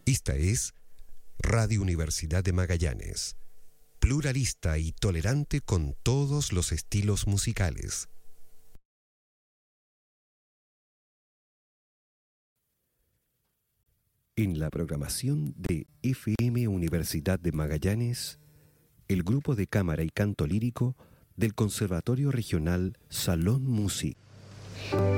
Esta es Radio Universidad de Magallanes, pluralista y tolerante con todos los estilos musicales. En la programación de FM Universidad de Magallanes, el grupo de cámara y canto lírico del Conservatorio Regional Salón Music.